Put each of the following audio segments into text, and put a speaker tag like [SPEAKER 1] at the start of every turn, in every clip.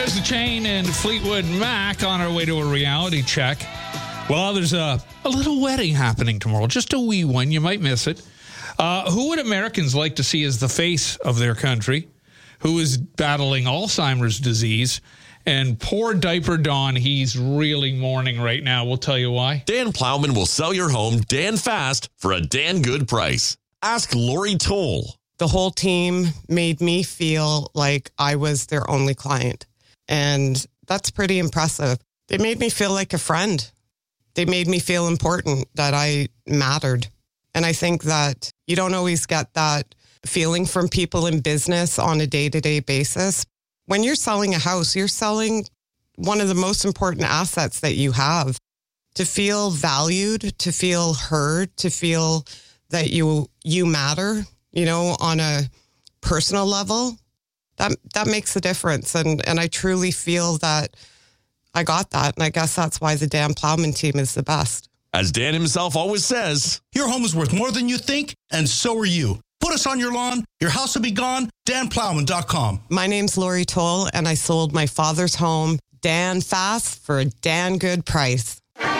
[SPEAKER 1] There's the Chain and Fleetwood Mac on our way to a reality check. Well, there's a little wedding happening tomorrow, just a wee one. You might miss it. Who would Americans like to see as the face of their country? Who is battling Alzheimer's disease? And poor Diaper Don, he's really mourning right now. We'll tell you why.
[SPEAKER 2] Dan Plowman will sell your home Dan fast for a Dan good price. Ask Lori Toll.
[SPEAKER 3] The whole team made me feel like I was their only client. And that's pretty impressive. They made me feel like a friend. They made me feel important, that I mattered. And I think that you don't always get that feeling from people in business on a day-to-day basis. When you're selling a house, you're selling one of the most important assets that you have. To feel valued, to feel heard, to feel that you matter, on a personal level, that makes a difference. And I truly feel that I got that. And I guess that's why the Dan Plowman team is the best.
[SPEAKER 2] As Dan himself always says,
[SPEAKER 4] your home is worth more than you think, and so are you. Put us on your lawn. Your house will be gone. DanPlowman.com.
[SPEAKER 3] My name's Lori Toll, and I sold my father's home, Dan fast, for a Dan good price.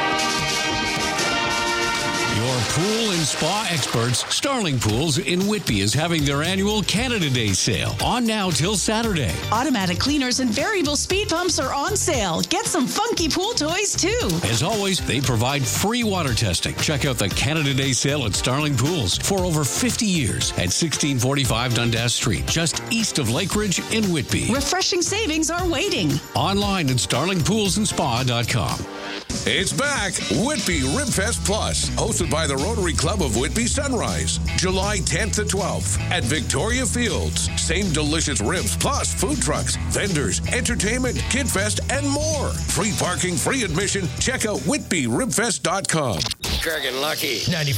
[SPEAKER 5] Your pool and spa experts, Starling Pools in Whitby, is having their annual Canada Day sale on now till Saturday.
[SPEAKER 6] Automatic cleaners and variable speed pumps are on sale. Get some funky pool toys, too.
[SPEAKER 5] As always, they provide free water testing. Check out the Canada Day sale at Starling Pools for over 50 years at 1645 Dundas Street, just east of Lake Ridge in Whitby.
[SPEAKER 6] Refreshing savings are waiting.
[SPEAKER 5] Online at starlingpoolsandspa.com.
[SPEAKER 7] It's back, Whitby Ribfest Plus, hosted by the Rotary Club of Whitby Sunrise, July 10th to 12th at Victoria Fields. Same delicious ribs plus food trucks, vendors, entertainment, kid fest, and more. Free parking, free admission. Check out whitbyribfest.com.
[SPEAKER 8] Craig and Lucky.